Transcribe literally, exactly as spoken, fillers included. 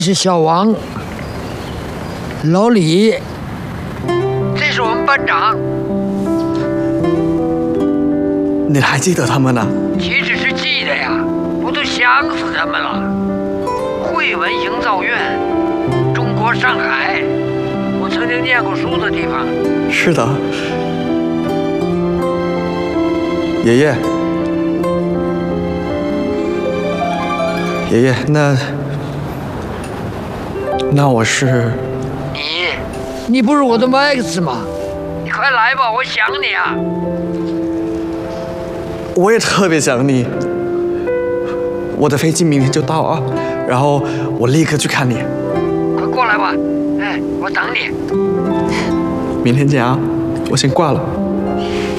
是小王，老李，这是我们班长。 你还记得他们呢？ 岂止是记得呀，我都想死他们了。汇文营造院，中国上海，我曾经念过书的地方。 是的，爷爷，爷爷，那那我是你，你不是我的 Max 吗？你快来吧，我想你啊。 我也特别想你。我的飞机明天就到啊，然后我立刻去看你。 快过来吧，哎，我等你。 明天见啊，我先挂了。